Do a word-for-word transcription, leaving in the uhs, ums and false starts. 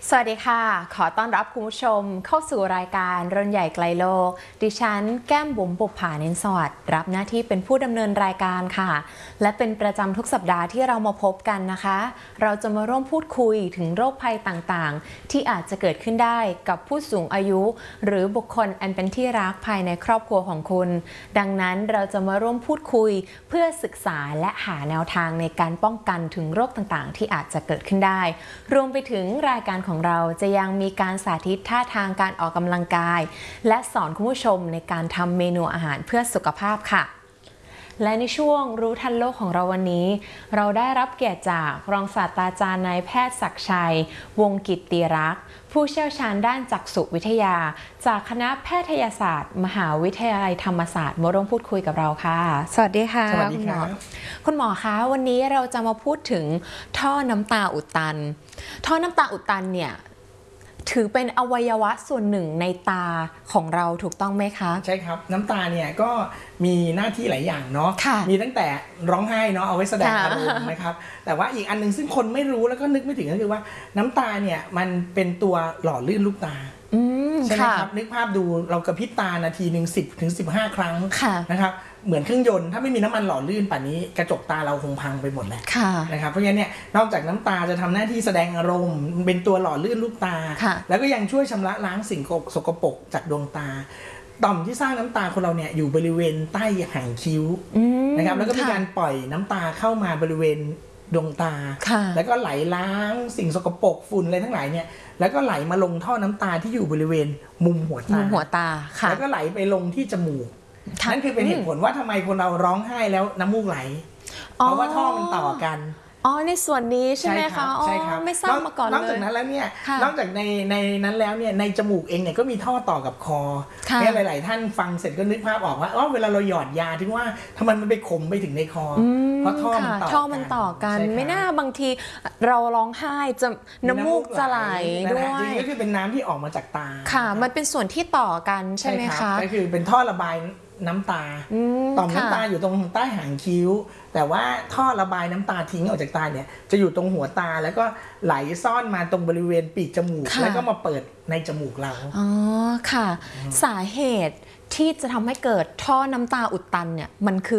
สวัสดีค่ะขอต้อนรับคุณผู้ชมเข้าสู่รายการรุ่นใหญ่ไกลโลกดิฉันแก้มบุ๋มบุปผาเน้นสวัสดิ์รับหน้าที่เป็นผู้ดำเนินรายการค่ะและเป็นประจำทุกสัปดาห์ที่เรามาพบกันนะคะเราจะมาร่วมพูดคุยถึงโรคภัยต่างๆที่อาจจะเกิดขึ้นได้กับผู้สูงอายุหรือบุคคลอันเป็นที่รักภายในครอบครัวของคุณดังนั้นเราจะมาร่วมพูดคุยเพื่อศึกษาและหาแนวทางในการป้องกันถึงโรคต่างๆที่อาจจะเกิดขึ้นได้รวมไปถึงรายการของเราจะยังมีการสาธิตท่าทางการออกกำลังกายและสอนคุณผู้ชมในการทำเมนูอาหารเพื่อสุขภาพค่ะและในช่วงรู้ทันโลกของเราวันนี้เราได้รับเกียรติจากรองศาสตราจารย์นายแพทย์ศักดิ์ชัยวงศ์กิตติรักษ์ผู้เชี่ยวชาญด้านจักษุวิทยาจากคณะแพทยศาสตร์มหาวิทยาลัยธรรมศาสตร์มาร่วมพูดคุยกับเราค่ะสวัสดีค่ะสวัสดีครับคุณหมอคะวันนี้เราจะมาพูดถึงท่อน้ำตาอุดตันท่อน้ำตาอุดตันเนี่ยถือเป็นอวัยวะส่วนหนึ่งในตาของเราถูกต้องไหมคะใช่ครับน้ำตาเนี่ยก็มีหน้าที่หลายอย่างเนาะมีตั้งแต่ร้องไห้เนาะเอาไว้แสดงอารมณ์นะครับแต่ว่าอีกอันนึงซึ่งคนไม่รู้แล้วก็นึกไม่ถึงก็คือว่าน้ำตาเนี่ยมันเป็นตัวหล่อลื่นลูกตาใช่ไหมครับนึกภาพดูเรากระพริบตานาทีหนึ่งสิบถึงสิบห้าครั้งนะครับเหมือนเครื่องยนต์ถ้าไม่มีน้ำมันหล่อลื่นป่านนี้กระจกตาเราคงพังไปหมดแล้วนะครับเพราะฉะนั้นเนี่ยนอกจากน้ำตาจะทำหน้าที่แสดงอารมณ์เป็นตัวหล่อลื่นลูกตาแล้วก็ยังช่วยชำระล้างสิ่งสกปรกจากดวงตาต่อมที่สร้างน้ำตาของเราเนี่ยอยู่บริเวณใต้หางคิ้วนะครับแล้วก็มีการปล่อยน้ำตาเข้ามาบริเวณดวงตาแล้วก็ไหลล้างสิ่งสกปรกฝุ่นอะไรทั้งหลายเนี่ยแล้วก็ไหลมาลงท่อน้ำตาที่อยู่บริเวณมุมหัวตามุมหัวตาแล้วก็ไหลไปลงที่จมูกนั่นคือเป็นเหตุผลว่าทำไมคนเราร้องไห้แล้วน้ำมูกไหลเพราะว่าท่อมันต่อกันอ๋อในส่วนนี้ใช่ไหมคะใช่ครับไม่ทราบมาก่อนเลยนอกจากนั้นแล้วเนี่ยนอกจากในในนั้นแล้วเนี่ยในจมูกเองเนี่ยก็มีท่อต่อกับคอเนี่ยหลายๆท่านฟังเสร็จก็นึกภาพออกว่าอ๋อเวลาเราหยอดยาถึงว่าทำไมมันไปขมไปถึงในคอเพราะท่อมันต่อกันท่อมันต่อกันไม่น่าบางทีเราร้องไห้จะน้ำมูกจะไหลด้วยจริงๆก็คือเป็นน้ำที่ออกมาจากตาค่ะมันเป็นส่วนที่ต่อกันใช่ไหมคะก็คือเป็นท่อระบายน้ำตาต่อมน้ำตาอยู่ตรงใต้หางคิ้วแต่ว่าท่อระบายน้ำตาทิ้งออกจากตาเนี่ยจะอยู่ตรงหัวตาแล้วก็ไหลซ่อนมาตรงบริเวณปีกจมูกแล้วก็มาเปิดในจมูกเราอ๋อค่ะสาเหตุที่จะทำให้เกิดท่อน้ำตาอุดตันเนี่ยมันคือ